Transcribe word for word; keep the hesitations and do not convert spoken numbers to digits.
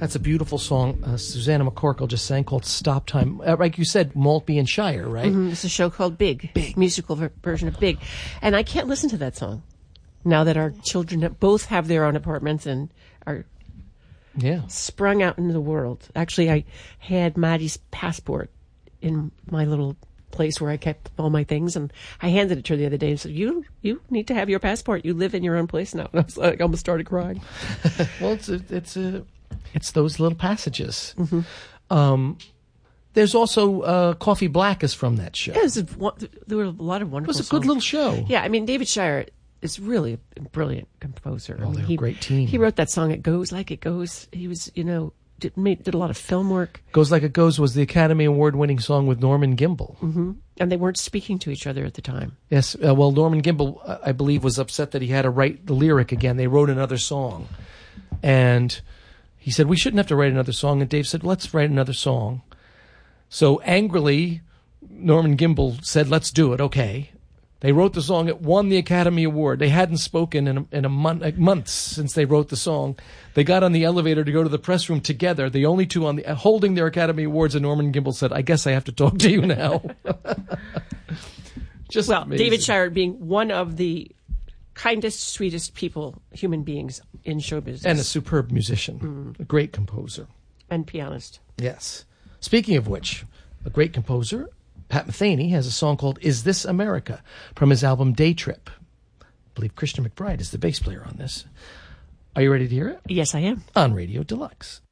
That's a beautiful song. Uh, Susanna McCorkle just sang called "Stop Time." Uh, like you said, Maltby and Shire, right? Mm-hmm. It's a show called Big, Big. musical ver- version of Big, and I can't listen to that song now that our children have, both have their own apartments and are Yeah. sprung out into the world. Actually, I had Maddie's passport in my little place where I kept all my things, and I handed it to her the other day and said, "You, you need to have your passport. You live in your own place now." And I was like, I almost started crying. Well, it's a, it's a, it's those little passages. Mm-hmm. Um, there's also uh, Coffee Black is from that show. Yeah, it was a, there were a lot of It wonderful. was a songs. good little show. Yeah, I mean, David Shire is really a brilliant composer. Oh, I mean, they're a he, great team. He wrote that song, "It Goes Like It Goes." He was, you know, did, made, did a lot of film work. Goes Like It Goes was the Academy Award-winning song with Norman Gimbel. Mm-hmm. And they weren't speaking to each other at the time. Yes, uh, well, Norman Gimbel, uh, I believe, was upset that he had to write the lyric again. They wrote another song. And he said, we shouldn't have to write another song. And Dave said, let's write another song. So angrily, Norman Gimbel said, let's do it, okay. They wrote the song. It won the Academy Award. They hadn't spoken in a, in a month, like months since they wrote the song. They got on the elevator to go to the press room together, the only two on the uh, holding their Academy Awards. And Norman Gimbel said, "I guess I have to talk to you now." Just well, amazing. David Shire being one of the kindest, sweetest people, human beings in show business, and a superb musician, mm. a great composer, and pianist. Yes. Speaking of which, a great composer. Pat Metheny has a song called "Is This America" from his album Day Trip. I believe Christian McBride is the bass player on this. Are you ready to hear it? Yes, I am. On Radio Deluxe.